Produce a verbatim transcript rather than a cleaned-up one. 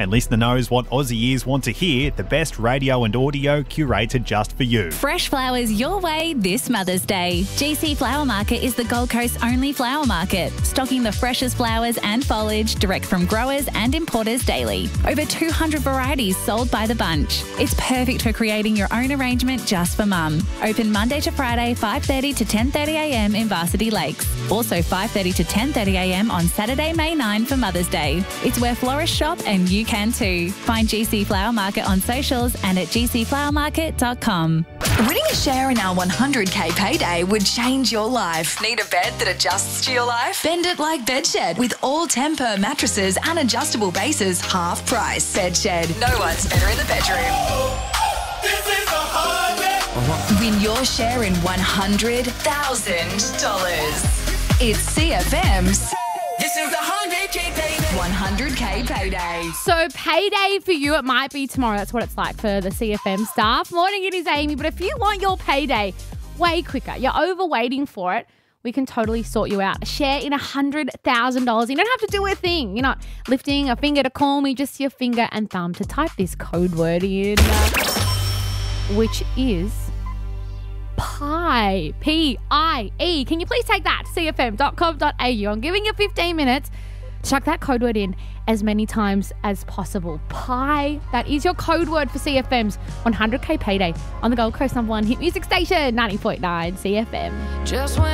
And Listener knows what Aussie ears want to hear, the best radio and audio curated just for you. Fresh flowers your way this Mother's Day. G C Flower Market is the Gold Coast's only flower market, stocking the freshest flowers and foliage direct from growers and importers daily. Over two hundred varieties sold by the bunch. It's perfect for creating your own arrangement just for mum. Open Monday to Friday, five thirty to ten thirty a m in Varsity Lakes. Also five thirty to ten thirty a m on Saturday, May ninth for Mother's Day. It's where florists shop and you can too. Find G C Flower Market on socials and at g c flower market dot com. Winning a share in our one hundred K payday would change your life. Need a bed that adjusts to your life? Bend it like Bedshed with all Temper mattresses and adjustable bases, half price. Bedshed, no one's better in the bedroom. This is a hundred. Win your share in one hundred thousand dollars. It's C F M's This is a hundred K payday. one hundred K payday. So payday for you, it might be tomorrow. That's what it's like for the C F M staff. Morning, it is Amy. But if you want your payday way quicker, you're over waiting for it, we can totally sort you out. A share in one hundred thousand dollars. You don't have to do a thing. You're not lifting a finger to call me, just your finger and thumb to type this code word in, which is Pie. P I E. Can you please take that? c f m dot com dot a u. I'm giving you fifteen minutes. Chuck that code word in as many times as possible. Pie. That is your code word for C F M's one hundred K payday on the Gold Coast number one hit music station, ninety point nine C F M. Just when